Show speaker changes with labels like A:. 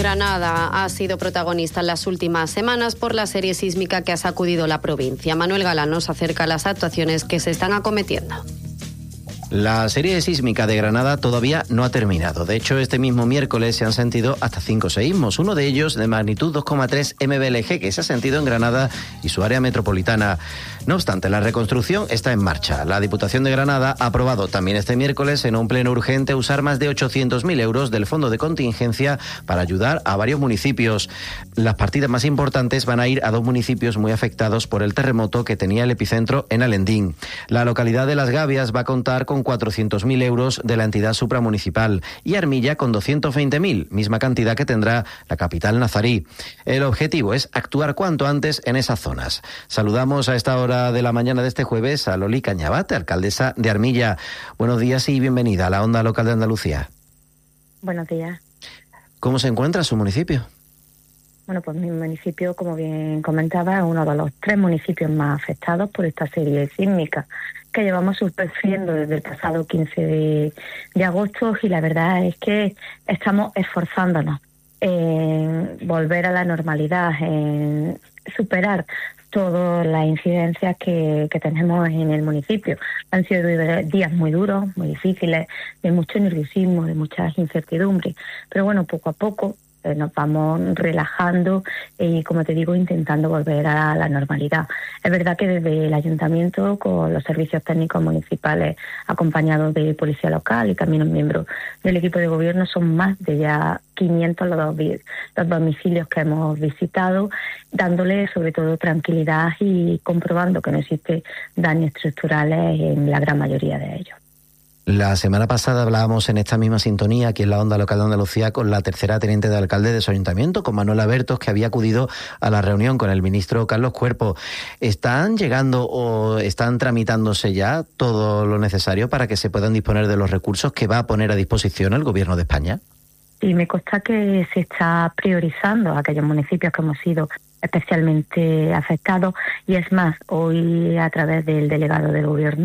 A: Granada ha sido protagonista en las últimas semanas por la serie sísmica que ha sacudido la provincia. Manuel Galán nos acerca a las actuaciones que se están acometiendo.
B: La serie sísmica de Granada todavía no ha terminado. De hecho, este mismo miércoles se han sentido hasta 5 seísmos, uno de ellos de magnitud 2,3 MBLG, que se ha sentido en Granada y su área metropolitana. No obstante, la reconstrucción está en marcha. La Diputación de Granada ha aprobado también este miércoles en un pleno urgente usar más de 800.000 euros del fondo de contingencia para ayudar a varios municipios. Las partidas más importantes van a ir a 2 municipios muy afectados por el terremoto que tenía el epicentro en Alendín. La localidad de Las Gavias va a contar con 400.000 euros de la entidad supramunicipal y Armilla con 220.000, misma cantidad que tendrá la capital nazarí. El objetivo es actuar cuanto antes en esas zonas. Saludamos a esta hora de la mañana de este jueves a Loli Cañabate, alcaldesa de Armilla. Buenos días y bienvenida a la Onda Local de Andalucía.
C: Buenos días.
B: ¿Cómo se encuentra su municipio?
C: Bueno, pues mi municipio, como bien comentaba, es uno de los 3 municipios más afectados por esta serie sísmica que llevamos sufriendo desde el pasado 15 de agosto, y la verdad es que estamos esforzándonos en volver a la normalidad, en superar todas las incidencias que tenemos en el municipio. Han sido días muy duros, muy difíciles, de mucho nerviosismo, de muchas incertidumbres, pero bueno, poco a poco nos vamos relajando y, como te digo, intentando volver a la normalidad. Es verdad que desde el ayuntamiento, con los servicios técnicos municipales, acompañados de policía local y también un miembro del equipo de gobierno, son más de ya 500 los domicilios que hemos visitado, dándole sobre todo tranquilidad y comprobando que no existe daños estructurales en la gran mayoría de ellos.
B: La semana pasada hablábamos en esta misma sintonía, aquí en la Onda Local de Andalucía, con la tercera teniente de alcalde de su ayuntamiento, con Manuela Bertos, que había acudido a la reunión con el ministro Carlos Cuerpo. ¿Están llegando o están tramitándose ya todo lo necesario para que se puedan disponer de los recursos que va a poner a disposición el Gobierno de España?
C: Sí, me consta que se está priorizando a aquellos municipios que hemos sido especialmente afectados, y es más, hoy a través del delegado del Gobierno